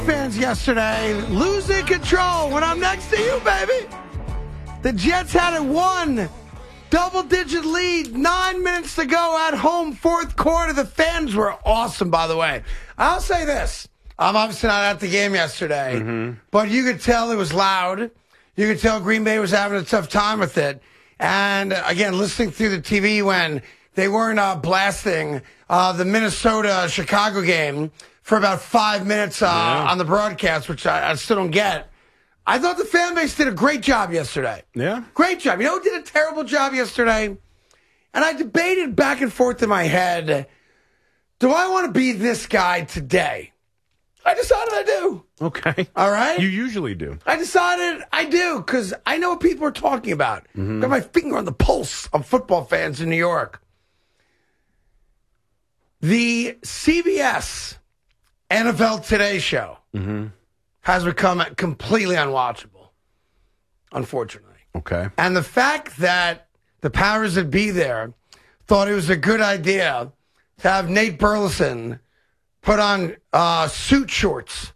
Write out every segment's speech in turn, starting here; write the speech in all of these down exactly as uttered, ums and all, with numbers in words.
Fans yesterday losing control when I'm next to you, baby. The Jets had a one double-digit lead, nine minutes to go at home, fourth quarter. The fans were awesome, by the way. I'll say this. I'm obviously not at the game yesterday, mm-hmm. but you could tell it was loud. You could tell Green Bay was having a tough time with it. And, again, listening through the T V when they weren't uh, blasting uh, the Minnesota-Chicago game for about five minutes uh, yeah. on the broadcast, which I, I still don't get. I thought the fan base did a great job yesterday. Yeah? Great job. You know who did a terrible job yesterday? And I debated back and forth in my head, do I want to be this guy today? I decided I do. Okay. All right? You usually do. I decided I do because I know what people are talking about. Mm-hmm. Got my finger on the pulse of football fans in New York. The C B S N F L Today show mm-hmm. has become completely unwatchable, unfortunately. Okay. And the fact that the powers that be there thought it was a good idea to have Nate Burleson put on uh, suit shorts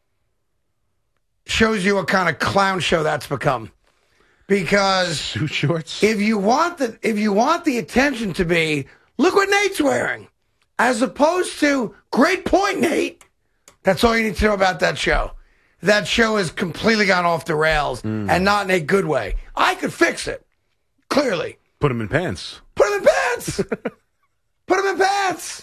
shows you what kind of clown show that's become. Because suit shorts? If you want the if you want the attention to be, look what Nate's wearing. As opposed to, great point, Nate. That's all you need to know about that show. That show has completely gone off the rails, mm. and not in a good way. I could fix it, clearly. Put him in pants. Put him in pants! Put him in pants!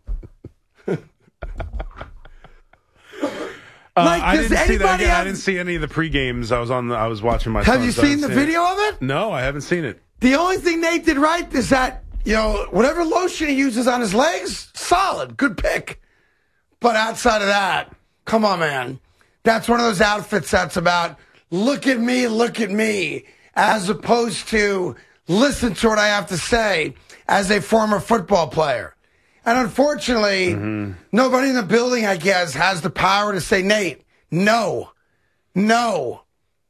Uh, like, I didn't see that again. Have... I didn't see any of the pre-games. I was on. The, I was watching my. Have you seen the video it. of it? No, I haven't seen it. The only thing Nate did right is that, you know, whatever lotion he uses on his legs, solid, good pick. But outside of that, come on, man. That's one of those outfits that's about, look at me, look at me, as opposed to listen to what I have to say as a former football player. And unfortunately, mm-hmm. nobody in the building, I guess, has the power to say, Nate, no, no,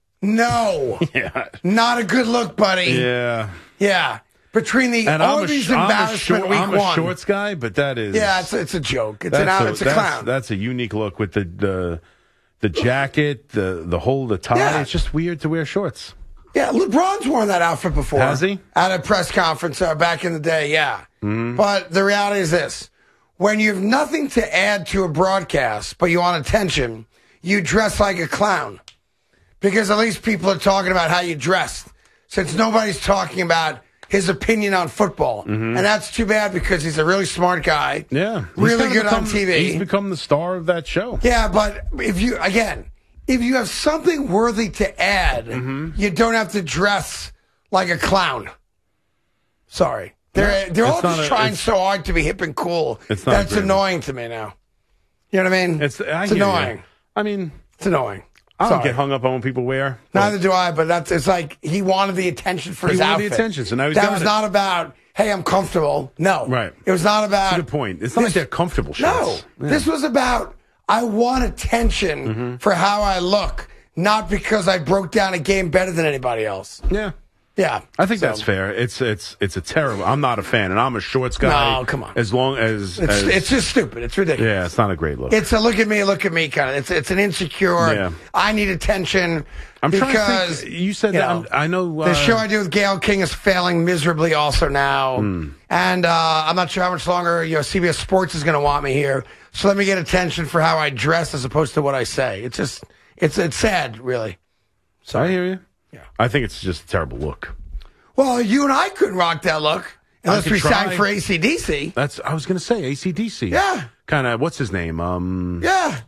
no. Yeah. Not a good look, buddy. Yeah. Yeah. Between the and Arby's embarrassment short, week I'm one. I'm a shorts guy, but that is... Yeah, it's, it's a joke. It's, an, a, it's a that's, clown. That's a unique look with the the, the jacket, the, the whole, the tie. Yeah. It's just weird to wear shorts. Yeah, LeBron's worn that outfit before. Has he? At a press conference uh, back in the day, yeah. Mm-hmm. But the reality is this. When you have nothing to add to a broadcast, but you want attention, you dress like a clown. Because at least people are talking about how you dressed. Since nobody's talking about his opinion on football. Mm-hmm. And that's too bad because he's a really smart guy. Yeah. Really good become, on T V. He's become the star of that show. Yeah, but if you, again, if you have something worthy to add, mm-hmm. you don't have to dress like a clown. Sorry. They're, yeah, they're all just a, trying so hard to be hip and cool. It's not That's annoying to me now. You know what I mean? It's, I it's annoying. You. I mean, it's annoying. I don't Sorry. get hung up on what people wear. Neither do I, but that's it's like he wanted the attention for he his wanted outfit. the attention, so now he's that got was it. not about, hey, I'm comfortable. No. Right. It was not about... That's a good point. It's not this, like they're comfortable shorts. No. Yeah. This was about, I want attention mm-hmm. for how I look, not because I broke down a game better than anybody else. Yeah. Yeah. I think so. that's fair. It's it's it's a terrible... I'm not a fan, and I'm a shorts guy. No, come on. As long as... It's, as, it's just stupid. It's ridiculous. Yeah, it's not a great look. It's a look at me, look at me kind of. It's it's an insecure, yeah. I need attention I'm because... trying to think, you said you that. know, I know... Uh, the show I do with Gayle King is failing miserably also now. Mm. And uh, I'm not sure how much longer you know, C B S Sports is going to want me here. So let me get attention for how I dress as opposed to what I say. It's just, it's it's sad, really. So I hear you. Yeah. I think it's just a terrible look. Well, you and I couldn't rock that look unless we try. sang for A C D C. That's I was going to say A C D C. Yeah. Kind of, what's his name? Um. Yeah.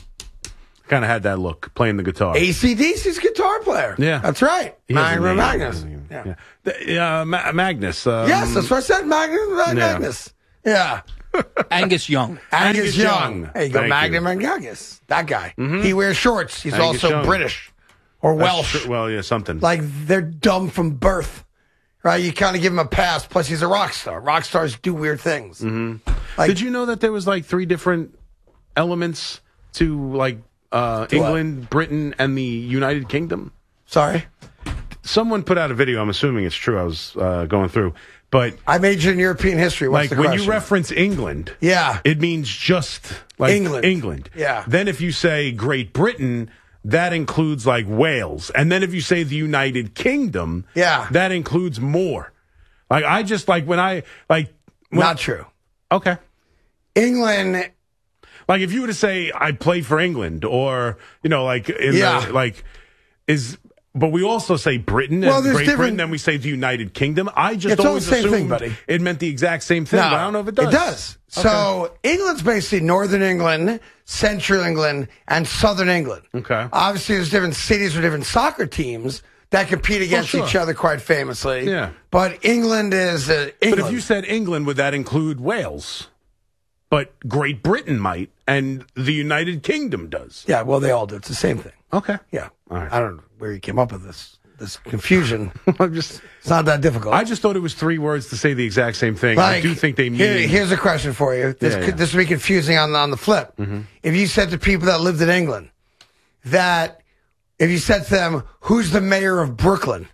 Kind of had that look, playing the guitar. A C D C's guitar player. Yeah. That's right. Magnus. Magnus. Yeah. yeah. The, uh, Ma- Magnus. Um, yes, that's what I said. Magnus. Magnus. Yeah. yeah. Angus Young. Angus, Angus Young. Young. There you go. Thank Magnus you. Mangagus. That guy. Mm-hmm. He wears shorts. He's Angus also Young. British or That's Welsh. Tr- well, yeah, something. Like, they're dumb from birth. Right? You kind of give him a pass. Plus, he's a rock star. Rock stars do weird things. Mm-hmm. Like, did you know that there was like three different elements to like uh, England, what? Britain, and the United Kingdom? Sorry? someone put out a video. I'm assuming it's true. I was uh, going through, but I majored in European history. What's like the when question? you reference England, yeah, it means just like England. England. Yeah. Then if you say Great Britain, that includes like Wales, and then if you say the United Kingdom, yeah, that includes more. Like I just like when I like when, not true. Okay, England. Like if you were to say I played for England, or you know, like in yeah, the, like is. But we also say Britain and well, Great different... Britain, then we say the United Kingdom. I just it's always all the same assumed thing, buddy. It meant the exact same thing, no, but I don't know if it does. It does. Okay. So England's basically Northern England, Central England, and Southern England. Okay. Obviously, there's different cities with different soccer teams that compete against well, sure. each other quite famously. Yeah. But England is uh, England. But if you said England, would that include Wales? But Great Britain might, and the United Kingdom does. Yeah, well, they all do. It's the same thing. Okay. Yeah. All right. I don't know where you came up with this. This confusion. I'm just, it's not that difficult. I just thought it was three words to say the exact same thing. Like, I do think they mean. Here, here's a question for you. This yeah, could, yeah. this would be confusing on on the flip. Mm-hmm. If you said to people that lived in England that if you said to them, "Who's the mayor of Brooklyn?"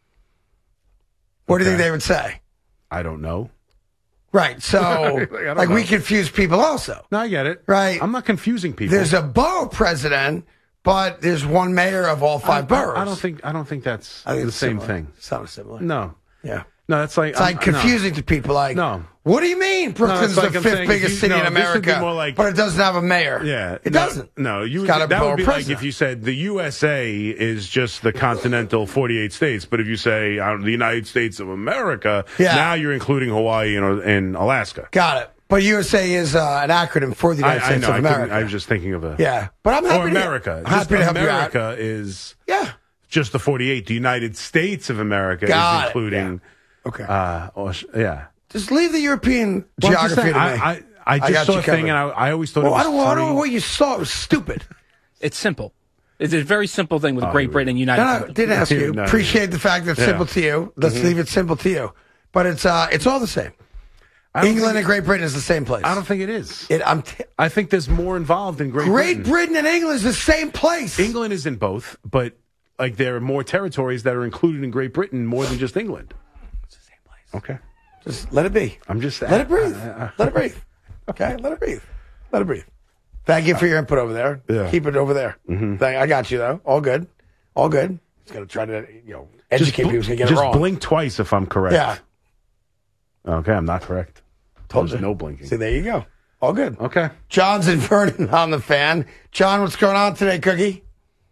What okay. do you think they would say? I don't know. Right. So, like, like we confuse people also. No, I get it. Right. I'm not confusing people. There's a borough president. But there's one mayor of all five I, boroughs. I, I don't think I don't think that's I think the same similar. thing. Sounds similar. No. Yeah. No, that's like it's like I'm, confusing no. to people. Like, no. What do you mean Brooklyn's no, like the I'm fifth saying, biggest you, city no, in America, more like, but it doesn't have a mayor? Yeah, it no, doesn't. No, you got that a would be president. like if you said the U S A is just the continental forty-eight states, but if you say uh, the United States of America, yeah. now you're including Hawaii and, and Alaska. Got it. But U S A is uh, an acronym for the United I, States I know, of America. I, I was just thinking of a yeah, but I'm happy or to, America. I'm happy just to help America you out. is yeah. just the forty-eight. The United States of America Got is including. Yeah. Okay. Uh, or, yeah. Just leave the European well, geography saying, to me. I, I, I just I saw a thing, and I, I always thought well, it was I don't, I don't know funny. what you saw. It was stupid. It's simple. It's a very simple thing with oh, Great Britain and United no, no, Kingdom. didn't ask you. No, Appreciate the fact that it's yeah. simple to you. Let's mm-hmm. leave it simple to you. But it's uh, it's all the same. England and Great Britain is the same place. I don't think it is. It, I'm t- I think there's more involved in Great, Great Britain. Britain and England is the same place. England is in both, but like there are more territories that are included in Great Britain more than just England. It's the same place. Okay. Just let it be. I'm just let it breathe. Uh, let it breathe. Okay, let it breathe. Let it breathe. Thank you for your input over there. Yeah. Keep it over there. Mm-hmm. Thank, I got you though. All good. All good. Just gotta try to you know educate bl- people. So get just it wrong. blink twice if I'm correct. Yeah. Okay, I'm not correct. Told There's you. no blinking. See, there you go. All good. Okay. John's in Vernon on the fan. John, what's going on today, Cookie?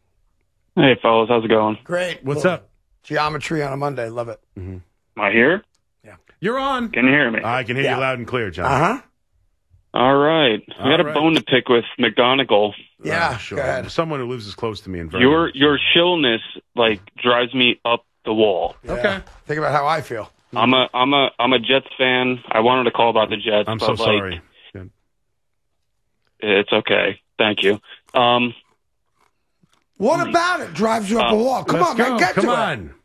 Hey, fellas, how's it going? Great. What's Well, up? Geometry on a Monday. Love it. Mm-hmm. Am I here? Yeah. You're on. Can you hear me? I can hear Yeah. you loud and clear, John. Uh huh. All right. I All got a right. bone to pick with McGonigal. Yeah. Uh, sure. Go ahead. Someone who lives as close to me in Vernon. Your your chillness like drives me up the wall. Yeah. Okay. Think about how I feel. I'm a I'm a I'm a Jets fan. I wanted to call about the Jets. I'm but, so like, sorry. Good. It's okay. Thank you. Um, What about it drives you up Uh, a wall? Come Let's on, go. man. Get Come to on. it.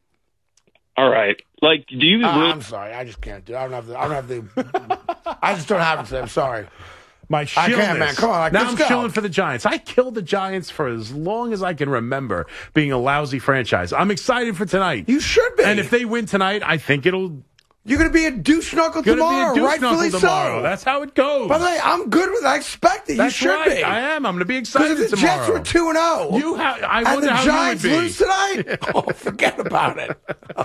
all right. Like, do you Uh, really? I'm sorry. I just can't do it. I don't have the. I don't have the. I just don't have it today. I'm sorry. My I shillness. can't, man. Come on, like, now let's I'm go. shilling for the Giants. I killed the Giants for as long as I can remember being a lousy franchise. I'm excited for tonight. You should be. And if they win tonight, I think it'll You're going to be a douche knuckle gonna tomorrow, be a douche rightfully knuckle tomorrow. so. That's how it goes. By the way, I'm good with it. I expect it. That's you should right. be. I am. I'm going to be Because excited if the tomorrow. Jets were two and zero, You ha- I and wonder the how Giants you would be. lose tonight, oh, forget about it.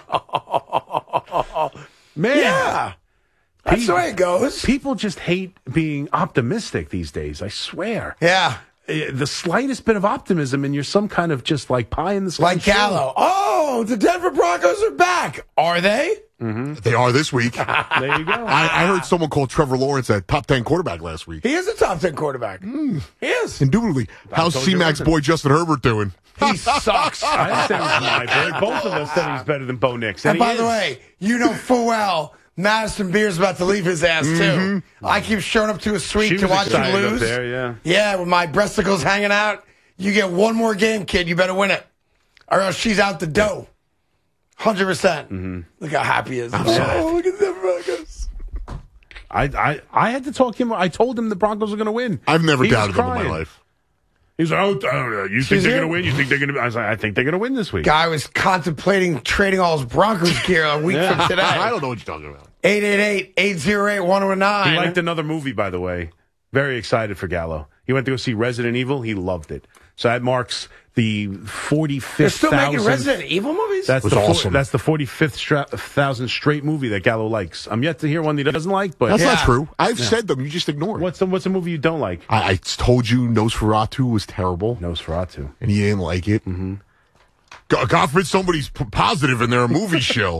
Man. Yeah, that's People- the way it goes. People just hate being optimistic these days. I swear. Yeah, Eh, The slightest bit of optimism, and you're some kind of just like pie in the sky. like Gallo. Oh, the Denver Broncos are back. Are they? They are this week. I, There you go. I heard someone call Trevor Lawrence a top ten quarterback last week. He is a top ten quarterback. Hmm. He is. Indubitably. How's told you C-Mac's wasn't. boy Justin Herbert doing? He sucks. I said he's my boy. Both of us said he's better than Bo Nix. And And, by he the is. way, you know full well Madison Beer's about to leave his ass too. I keep showing up to his suite She to was watch him excited up lose. there, yeah. Yeah, with my breasticles hanging out. You get one more game, kid. You better win it, or else she's out the dough. Hundred percent. Look how happy he is. Oh, look at them Broncos. I, I, I had to talk him. I told him the Broncos were going to win. I've never He was doubted him in my crying. life. He's like, oh, uh, you think She's they're here? going to win? You think they're going to? I was like, I think they're going to win this week. Guy was contemplating trading all his Broncos gear a week Yeah. from today. I don't know what you're talking about. eight eight eight, eight oh eight, one oh nine. He liked another movie, by the way. Very excited for Gallo. He went to go see Resident Evil. He loved it. So that marks the forty-fifth. They're still making thousandth Resident Evil movies? That's was the awesome. That's the forty-fifth stra- thousand straight movie that Gallo likes. I'm yet to hear one that he doesn't like, but That's Yeah. not true. I've said them. You just ignore it. what's the what's a movie you don't like? I, I told you Nosferatu was terrible, Nosferatu. and you didn't like it. Mm-hmm. God, God forbid somebody's p- positive in their movie show.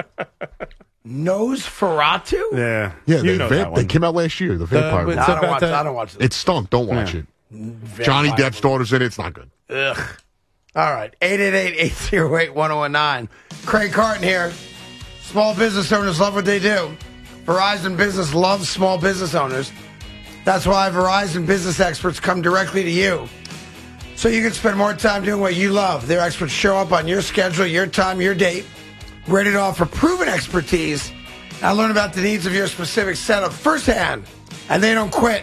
Nosferatu? Yeah, Yeah, you they, know va- that one. they came out last year. The vampire but movie. I don't about watch. that- I don't watch it. It stunk. Don't watch Yeah. it. Johnny Depp's daughter's in it. It's not good. Ugh. All right. eight eight eight, eight oh eight, one oh nine. Craig Carton here. Small business owners love what they do. Verizon Business loves small business owners. That's why Verizon Business experts come directly to you. So you can spend more time doing what you love. Their experts show up on your schedule, your time, your date, ready to offer proven expertise and learn about the needs of your specific setup firsthand. And they don't quit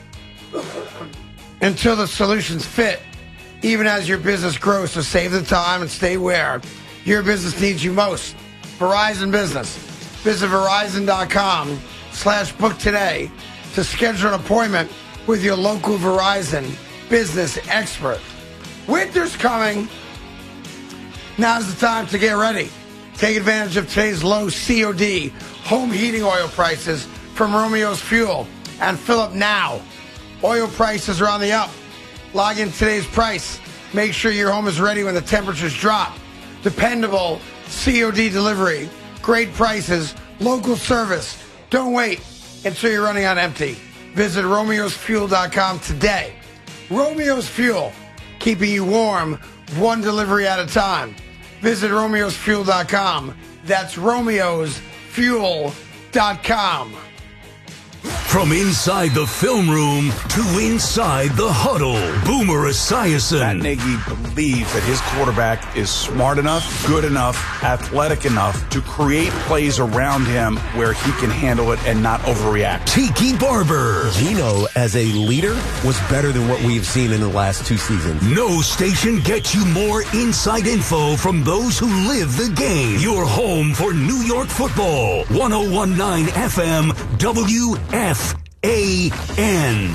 until the solutions fit, even as your business grows. So save the time and stay where your business needs you most. Verizon Business. Visit Verizon.com slash book today to schedule an appointment with your local Verizon business expert. Winter's coming. Now's the time to get ready. Take advantage of today's low C O D home heating oil prices from Romeo's Fuel and fill up now. Oil prices are on the up. Log in today's price. Make sure your home is ready when the temperatures drop. Dependable C O D delivery. Great prices. Local service. Don't wait until you're running on empty. Visit Romeos Fuel dot com today. Romeo's Fuel, keeping you warm one delivery at a time. Visit Romeos Fuel dot com. That's Romeos Fuel dot com. From inside the film room to inside the huddle, Boomer Matt Esiason. Nagy believes that his quarterback is smart enough, good enough, athletic enough to create plays around him where he can handle it and not overreact. Tiki Barber. Gino, as a leader, was better than what we've seen in the last two seasons. No station gets you more inside info from those who live the game. Your home for New York football. one oh one point nine F M W F A N.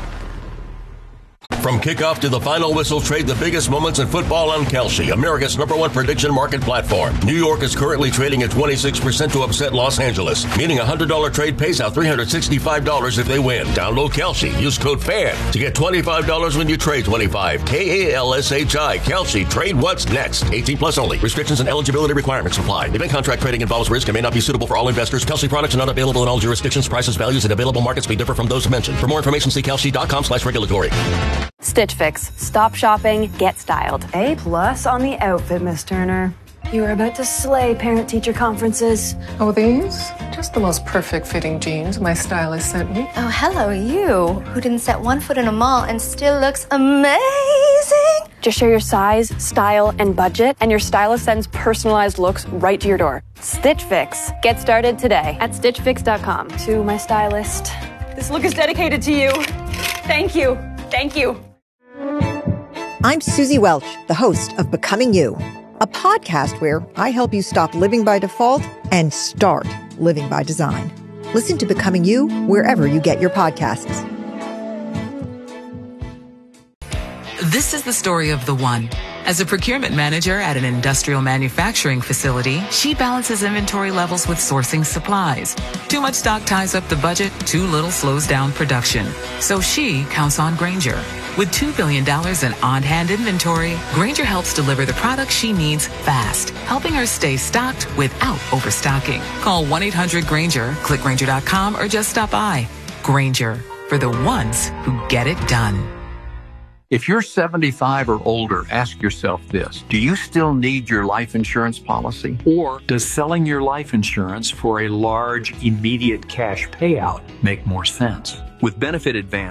From kickoff to the final whistle, trade the biggest moments in football on Kalshi, America's number one prediction market platform. New York is currently trading at twenty-six percent to upset Los Angeles, meaning a one hundred dollars trade pays out three hundred sixty-five dollars if they win. Download Kalshi. Use code FAN to get twenty-five dollars when you trade twenty-five. K A L S H I. Kalshi. Trade what's next. eighteen plus only. Restrictions and eligibility requirements apply. Event contract trading involves risk and may not be suitable for all investors. Kalshi products are not available in all jurisdictions. Prices, values, and available markets may differ from those mentioned. For more information, see Kalshi.com slash regulatory. Stitch Fix. Stop shopping, get styled. A plus on the outfit, Miss Turner. You are about to slay parent-teacher conferences. Oh, these? Just the most perfect fitting jeans my stylist sent me. Oh, hello, you, who didn't set one foot in a mall and still looks amazing. Just share your size, style, and budget, and your stylist sends personalized looks right to your door. Stitch Fix. Get started today at stitch fix dot com. To my stylist, this look is dedicated to you. Thank you. Thank you. I'm Susie Welch, the host of Becoming You, a podcast where I help you stop living by default and start living by design. Listen to Becoming You wherever you get your podcasts. This is the story of the one. As a procurement manager at an industrial manufacturing facility, she balances inventory levels with sourcing supplies. Too much stock ties up the budget, too little slows down production. So she counts on Grainger. With two billion dollars in on-hand inventory, Grainger helps deliver the products she needs fast, helping her stay stocked without overstocking. Call one eight hundred Grainger, click Grainger dot com, or just stop by. Grainger, for the ones who get it done. If you're seventy-five or older, ask yourself this. Do you still need your life insurance policy? Or does selling your life insurance for a large, immediate cash payout make more sense? With Benefit Advance,